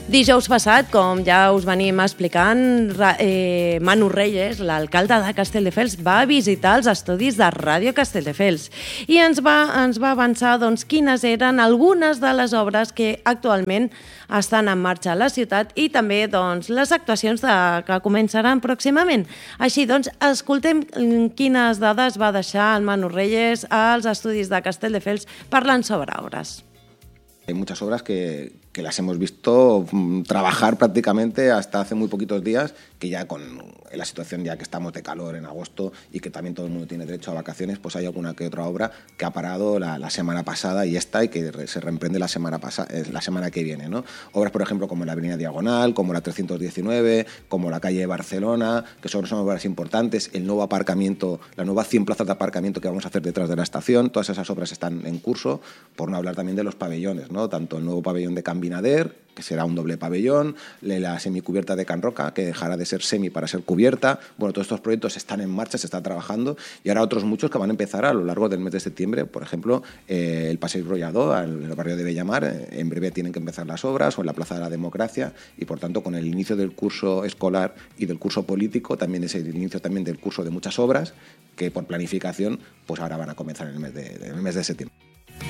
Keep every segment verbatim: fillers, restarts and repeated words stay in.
Dijous passat, com ja us venim explicant, eh, Manu Reyes, l'alcalde de Castelldefels, va visitar els estudis de Ràdio Castelldefels i ens va, ens va avançar doncs, quines eren algunes de les obres que actualment estan en marxa a la ciutat i també doncs, les actuacions de, que començaran pròximament. Així doncs, escoltem quines dades va deixar el Manu Reyes als estudis de Castelldefels parlant sobre obres. Hay muchas obras que, que las hemos visto trabajar prácticamente hasta hace muy poquitos días, que ya con la situación ya que estamos de calor en agosto y que también todo el mundo tiene derecho a vacaciones, pues hay alguna que otra obra que ha parado la, la semana pasada y esta y que se reemprende la semana, pasada, la semana que viene, ¿no? Obras, por ejemplo, como la Avenida Diagonal, como la trescientos diecinueve, como la calle de Barcelona, que son, son obras importantes, el nuevo aparcamiento, las nuevas cien plazas de aparcamiento que vamos a hacer detrás de la estación, todas esas obras están en curso, por no hablar también de los pabellones, ¿no? Tanto el nuevo pabellón de Can Binader, que será un doble pabellón, la semicubierta de Can Roca, que dejará de ser semi para ser cubierta. Bueno, todos estos proyectos están en marcha, se está trabajando, y ahora otros muchos que van a empezar a lo largo del mes de septiembre. Por ejemplo, eh, el Paseo Rollador, en el barrio de Bellamar, eh, en breve tienen que empezar las obras, o en la Plaza de la Democracia, y por tanto, con el inicio del curso escolar y del curso político, también es el inicio también del curso de muchas obras, que por planificación, pues ahora van a comenzar en el mes de, en el mes de septiembre.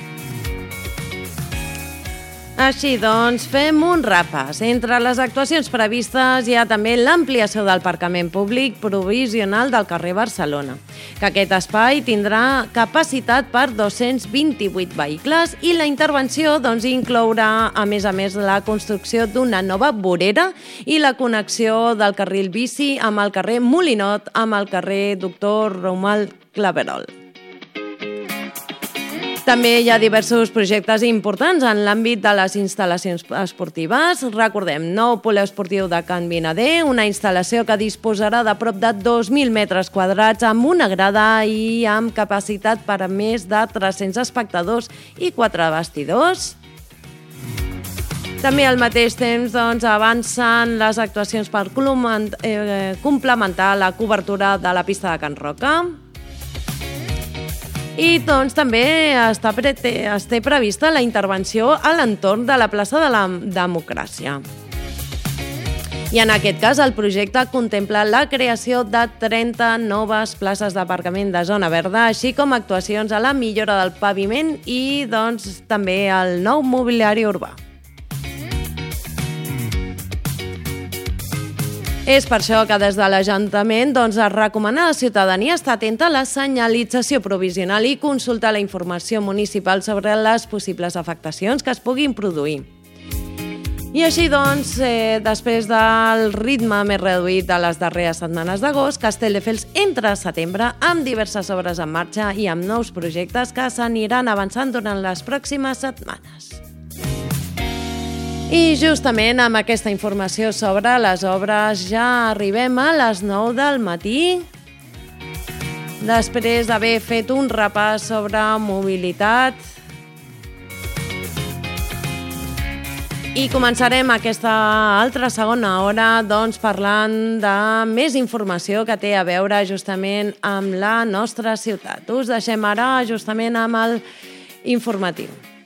Així doncs, fem un repàs. Entre les actuacions previstes hi ha també l'ampliació del parcament públic provisional del carrer Barcelona, que aquest espai tindrà capacitat per dos-cents vint-i-vuit vehicles i la intervenció doncs, inclourà, a més a més, la construcció d'una nova vorera i la connexió del carril bici amb el carrer Molinot amb el carrer Doctor Romuald Claverol. També hi ha diversos projectes importants en l'àmbit de les instal·lacions esportives. Recordem, nou poliesportiu de Can Binader, una instal·lació que disposarà de prop de dos mil metres quadrats amb una grada i amb capacitat per a més de tres-cents espectadors i quatre vestidors. També al mateix temps doncs, avancen les actuacions per complementar la cobertura de la pista de Can Roca. I doncs, també està pre es té prevista la intervenció a l'entorn de la plaça de la Democràcia. I en aquest cas el projecte contempla la creació de trenta noves places d'aparcament de zona verda, així com actuacions a la millora del paviment i doncs, també el nou mobiliari urbà. És per això que des de l'Ajuntament doncs, es recomana a la ciutadania estar atenta a la senyalització provisional i consultar la informació municipal sobre les possibles afectacions que es puguin produir. I així, doncs, eh, després del ritme més reduït de les darreres setmanes d'agost, Castelldefels entra a setembre amb diverses obres en marxa i amb nous projectes que s'aniran avançant durant les pròximes setmanes. I justament amb aquesta informació sobre les obres ja arribem a les nou del matí. Després d'haver fet un repàs sobre mobilitat. I començarem aquesta altra segona hora doncs, parlant de més informació que té a veure justament amb la nostra ciutat. Us deixem ara justament amb el informatiu.